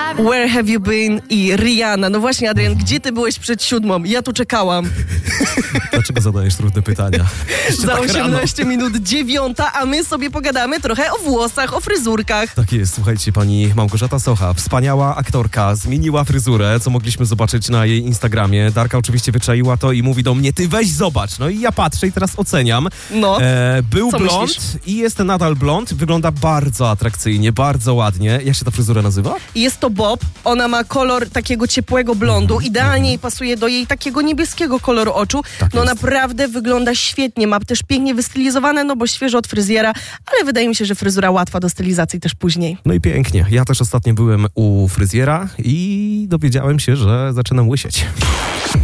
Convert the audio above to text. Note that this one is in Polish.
Where have you been i Rihanna. No właśnie, Adrian, gdzie ty byłeś przed 7? Ja tu czekałam. Dlaczego zadajesz trudne pytania? Za tak 18 minut 9, a my sobie pogadamy trochę o włosach, o fryzurkach. Tak jest, słuchajcie, pani Małgorzata Socha, wspaniała aktorka, zmieniła fryzurę, co mogliśmy zobaczyć na jej Instagramie. Darka oczywiście wyczaiła to i mówi do mnie, ty weź zobacz. No i ja patrzę i teraz oceniam. No, Był co blond myślisz? i jest nadal blond, wygląda bardzo atrakcyjnie, bardzo ładnie. Jak się ta fryzura nazywa? Jest to bob, ona ma kolor takiego ciepłego blondu, idealnie jej pasuje do jej takiego niebieskiego koloru oczu. Tak No jest. naprawdę wygląda świetnie, ma też pięknie wystylizowane, no bo świeżo od fryzjera, ale wydaje mi się, że fryzura łatwa do stylizacji też później. No i pięknie. Ja też ostatnio byłem u fryzjera i dowiedziałem się, że zaczynam łysieć.